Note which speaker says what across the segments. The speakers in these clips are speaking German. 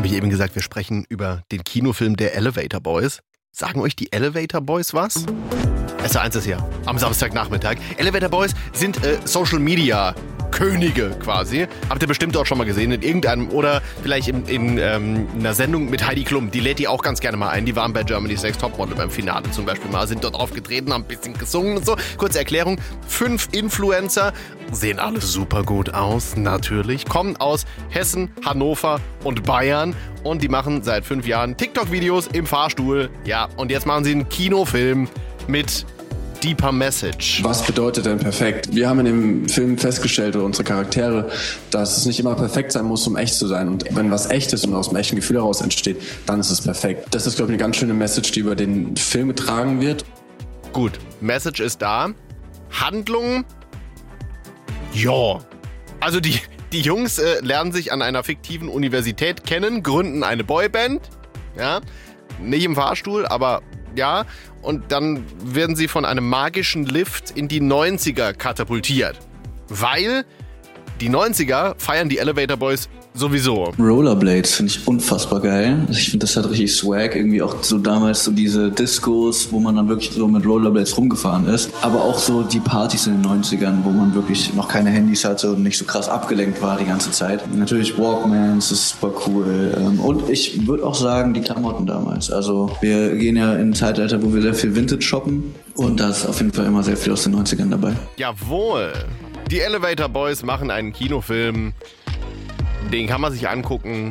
Speaker 1: habe ich eben gesagt, wir sprechen über den Kinofilm der Elevator Boys. Sagen euch die Elevator Boys was? SR1 ist hier, am Samstagnachmittag. Elevator Boys sind Social Media Könige quasi. Habt ihr bestimmt auch schon mal gesehen in irgendeinem oder vielleicht in einer Sendung mit Heidi Klum. Die lädt die auch ganz gerne mal ein. Die waren bei Germany's Next Topmodel beim Finale zum Beispiel mal, sind dort aufgetreten, haben ein bisschen gesungen und so. Kurze Erklärung, 5 Influencer, sehen alle super gut aus, natürlich, kommen aus Hessen, Hannover und Bayern und die machen seit 5 Jahren TikTok-Videos im Fahrstuhl. Ja, und jetzt machen sie einen Kinofilm mit Deeper Message.
Speaker 2: Was bedeutet denn perfekt? Wir haben in dem Film festgestellt, oder unsere Charaktere, dass es nicht immer perfekt sein muss, um echt zu sein. Und wenn was echt ist und aus dem echten Gefühl heraus entsteht, dann ist es perfekt. Das ist, glaube ich, eine ganz schöne Message, die über den Film getragen wird.
Speaker 1: Gut, Message ist da. Handlung? Ja. Also die Jungs lernen sich an einer fiktiven Universität kennen, gründen eine Boyband. Ja, nicht im Fahrstuhl, aber ja, und dann werden sie von einem magischen Lift in die 90er katapultiert. Weil die 90er feiern die Elevator Boys sowieso.
Speaker 3: Rollerblades finde ich unfassbar geil. Also ich finde, das hat richtig Swag. Irgendwie auch so damals so diese Discos, wo man dann wirklich so mit Rollerblades rumgefahren ist. Aber auch so die Partys in den 90ern, wo man wirklich noch keine Handys hatte und nicht so krass abgelenkt war die ganze Zeit. Natürlich Walkmans, das ist super cool. Und ich würde auch sagen, die Klamotten damals. Also wir gehen ja in ein Zeitalter, wo wir sehr viel Vintage shoppen. Und da ist auf jeden Fall immer sehr viel aus den 90ern dabei.
Speaker 1: Jawohl. Die Elevator Boys machen einen Kinofilm. Den kann man sich angucken.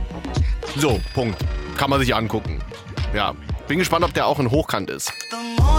Speaker 1: So, Punkt. Kann man sich angucken. Ja, bin gespannt, ob der auch in Hochkant ist.